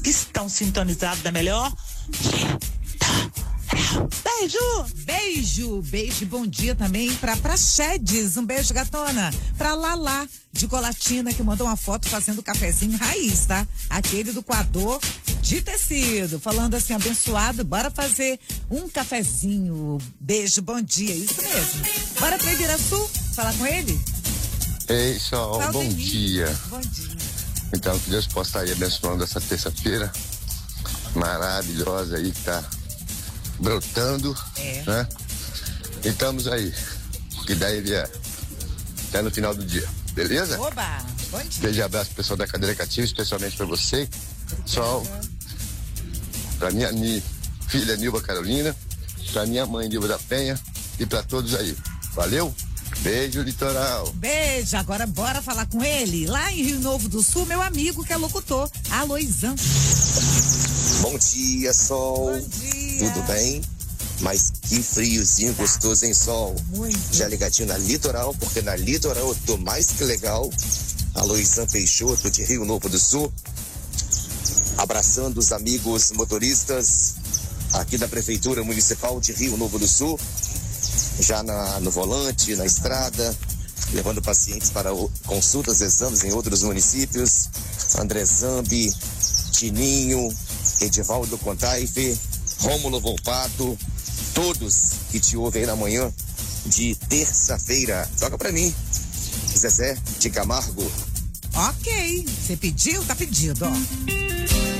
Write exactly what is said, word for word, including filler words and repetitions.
que estão sintonizados da melhor. Beijo! Beijo, beijo e bom dia também pra Praxedes. Um beijo, gatona. Pra Lala, de Colatina, que mandou uma foto fazendo cafezinho raiz, tá? Aquele do coador de tecido. Falando assim, abençoado, bora fazer um cafezinho. Beijo, bom dia. Isso mesmo. Bora pra Ibiraçu falar com ele? Ei, Sol, bom Denise. dia. Bom dia. Então, que Deus possa estar aí abençoando essa terça-feira maravilhosa aí que tá brotando, É. né? E estamos aí, que daí vier até no final do dia, beleza? Oba, bom dia. Beijo e abraço pro pessoal da cadeira cativa, especialmente pra você, Sol, pra minha ni, filha Nilva Carolina, pra minha mãe Nilva da Penha e pra todos aí. Valeu? Beijo, litoral. Beijo, agora bora falar com ele. Lá em Rio Novo do Sul, meu amigo que é locutor, Aloizão. Bom dia, Sol. Bom dia. Tudo bem? Mas que friozinho gostoso, hein, Sol? Muito. Já ligadinho na Litoral, porque na Litoral eu tô mais que legal. Aloysão Peixoto, de Rio Novo do Sul. Abraçando os amigos motoristas aqui da Prefeitura Municipal de Rio Novo do Sul. Já na, no volante, na estrada, levando pacientes para o, consultas, exames em outros municípios. André Zambi, Tininho, Edivaldo Contaife, Rômulo Volpato, todos que te ouvem aí na manhã de terça-feira. Toca pra mim, Zezé de Camargo. Ok, você pediu? Tá pedido, ó.